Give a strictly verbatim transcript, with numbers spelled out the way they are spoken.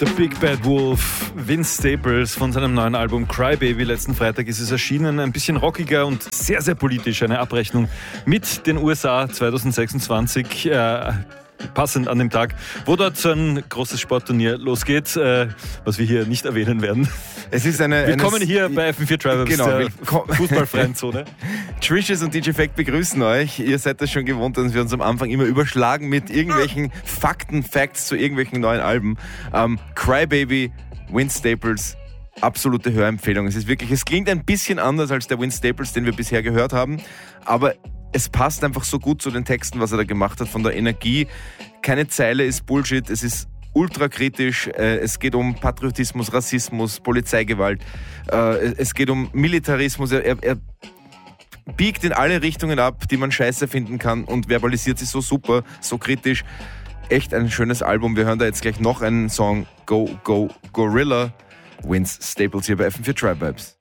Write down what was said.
The Big Bad Wolf, Vince Staples von seinem neuen Album Cry Baby. Letzten Freitag ist es erschienen, ein bisschen rockiger und sehr, sehr politisch. Eine Abrechnung mit den U S A zwanzig sechsundzwanzig. Äh, passend an dem Tag, wo dort so ein großes Sportturnier losgeht, äh, was wir hier nicht erwähnen werden. Es ist eine, Willkommen eine, hier bei F M vier Tribals, genau, der fußballfreien Zone. Trish's und D J Fact begrüßen euch. Ihr seid das schon gewohnt, dass wir uns am Anfang immer überschlagen mit irgendwelchen Fakten, Facts zu irgendwelchen neuen Alben. Ähm, Cry Baby, Vince Staples, absolute Hörempfehlung. Es ist wirklich, es klingt ein bisschen anders als der Vince Staples, den wir bisher gehört haben, aber es passt einfach so gut zu den Texten, was er da gemacht hat, von der Energie. Keine Zeile ist Bullshit, es ist ultra kritisch, es geht um Patriotismus, Rassismus, Polizeigewalt, es geht um Militarismus. Er, er biegt in alle Richtungen ab, die man scheiße finden kann und verbalisiert sie so super, so kritisch. Echt ein schönes Album. Wir hören da jetzt gleich noch einen Song, Go, Go, Gorilla. Vince Staples hier bei F M vier Tribe Vibes.